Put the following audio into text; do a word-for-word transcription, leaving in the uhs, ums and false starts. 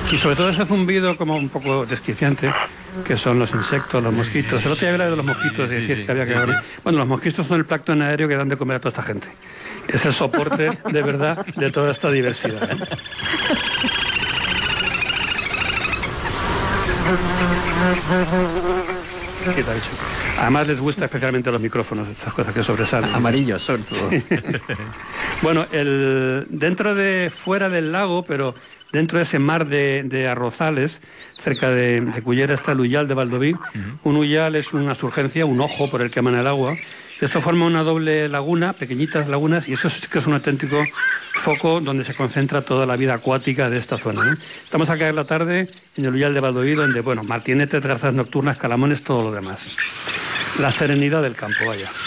Y sobre todo ese zumbido como un poco desquiciante, que son los insectos, los mosquitos. El otro día hablaba de los mosquitos, y decías que había que... Sí, sí. Bueno, los mosquitos son el plancton aéreo que dan de comer a toda esta gente. Es el soporte, de verdad, de toda esta diversidad, ¿eh? ¿Qué tal, chico? Además les gusta especialmente los micrófonos, estas cosas que sobresalen. Amarillos son todo. Sí. Bueno, el, dentro de, fuera del lago, pero dentro de ese mar de, de arrozales, cerca de, de Cullera está el Ullal de Baldoví. Uh-huh. Un Ullal es una surgencia, un ojo por el que emana el agua. Esto forma una doble laguna, pequeñitas lagunas, y eso sí que es un auténtico foco donde se concentra toda la vida acuática de esta zona, ¿no? Estamos acá en la tarde en el Ullal de Baldoví, donde, bueno, martinetes, garzas nocturnas, calamones, todo lo demás. La serenidad del campo, vaya.